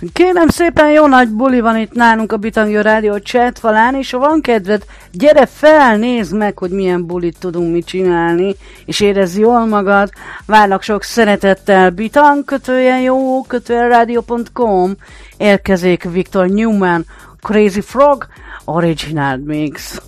Kérem szépen, jó nagy buli van itt nálunk a Bitangő Rádió chat falán, és ha van kedved, gyere fel, nézd meg, hogy milyen bulit tudunk mi csinálni, és érezd jól magad. Várlak sok szeretettel, bitang_jó_rádió.com. Érkezik Victor Newman, Crazy Frog, Original Mix.